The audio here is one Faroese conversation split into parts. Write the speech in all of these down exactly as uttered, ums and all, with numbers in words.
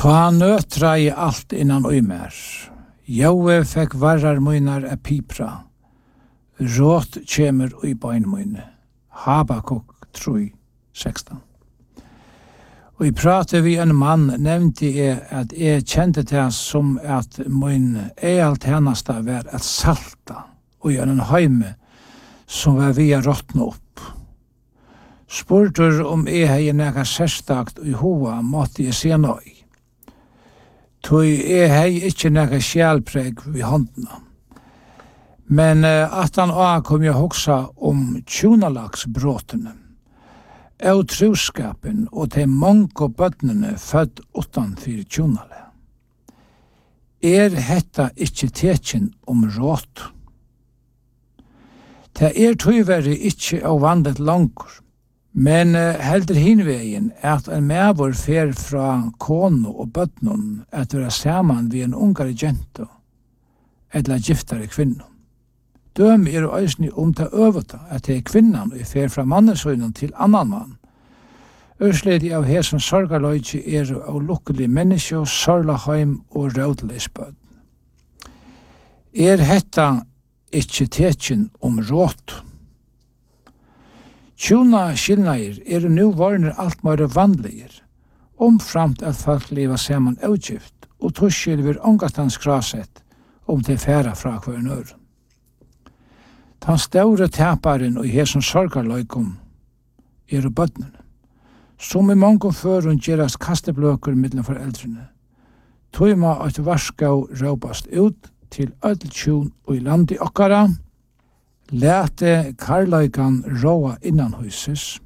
Ta nøtra i alt innan oi mer. Jaue fekk varrar munar a pipra. Råt kjemer ui bein mune. Habakuk tre sexton. Og i pratet vi en mann nevnte jeg at jeg kjente det som at min ealt hennasta var at salta og i en heime som var via råttna opp. Spurtur om jeg hei nega sérstakt i hoa måtte jeg se nøy. Tui jeg hei ikkje nega sjælpreg vi håndna. Men uh, at han også kom jeg hoksa om tjunalagsbråtene. Av truskapen og de mange bøttene født utanfor tjunale. Er hetta ikkje tekjen om råt? Det er tyverre ikkje av vandet langur, men uh, heldur hinvegen at en medvor fer fra kono og bøttene at være saman vi en ungare jento, eller giftare kvinno. Døm er òsni om ta øvata at det er kvinnan og fer fra mannesøynen til annan mann. Ørsledi av hesen sorgarløyki er av lukkelig menneske, sorla heim og rådleisbød. Er hetta ikkje tekjen om råt? Tjuna skilnair er nu varner alt mer vanligir, omframt at folk leva saman avgift, og tuskil vir ongatans krasett om det færa fra hver nøren. Den store taparen og hesen sorgarløykom er bøttene, som i mange føren gjeras kastebløker mittlen foreldrene. Tøyma at varskau råpast ut til öll tjun og i landi okkara, lete karløykan råa innan huses,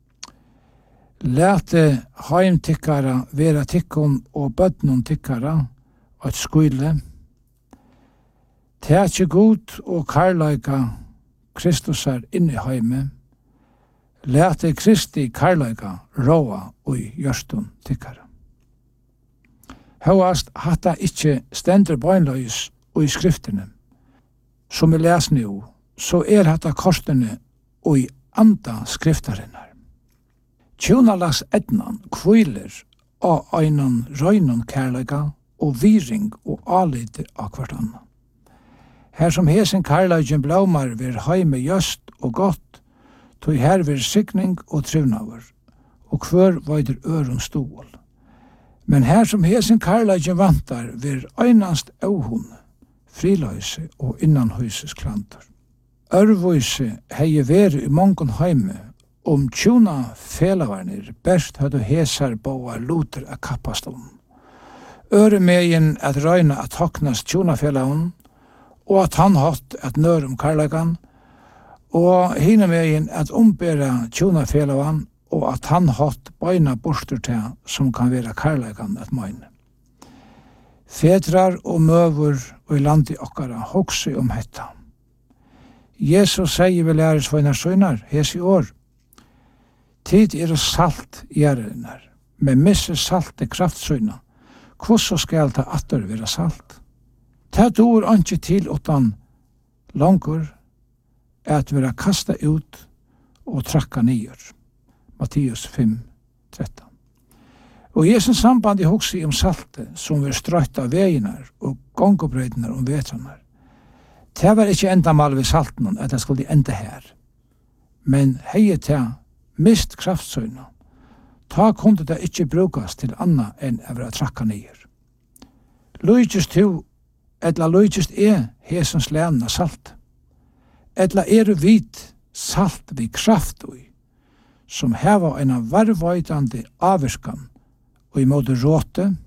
lete heimtikkara vera tikkum og bøttnum tikkara og skuile, tætje god og karløyka Kristus er inne i heime, lete Kristi karløyga råa og gjørstun tikkara. Høyast hatta ikkje stendur bøynløys og i skriftene, som vi les nu, så er hatta korsene og i anda skriftarinnar. Tjunalags etnan kviler av einan røynon karløyga og viring og alite av hvert annan. Her som hesen karløygen blomar vir heime just og godt, tog her vir sikning og trivnaver, og hver veider øron stål. Men her som hesen karløygen vantar vir einast auhun, friløyse og innanhuses klantor. Ørvøyse hei veri i mongon heime, om tjuna felavarnir best hadde hesar boar luter a kappast om. Øre megin at røyna at hoknast tjuna felavarn, og at han hatt at nør om karlagan, og hina megin at ombera tjuna felavan, og at han hatt beina borster til som kan være karlagan at møyne. Fedrar og møver og i landi okkara hokse om hetta. Jesus sier vi læres vågnar søgnar, hes i år. Tid er salt gjerrinar, men misse salt er kraftsøgna. Hvordan skal det atter være salt? Det dår ikke til utan langur at vera kasta ut og trakka nyer. Matteus fem tretton. Og i sin samband i hokse om salte som vil strøyta av veginar og gongobrøydenar om vetranar. Det var ikke enda mal ved salten at det skulle enda her. Men hei til mist kraftsøyna. Ta kunde det ikke brukast til anna enn å vera trakka nyer. Lujtjes to Etla løytjist er hesens lærna salt. Etla er vit salt vi kraft ui, som heva en varvøytande avverskan og i måte råte,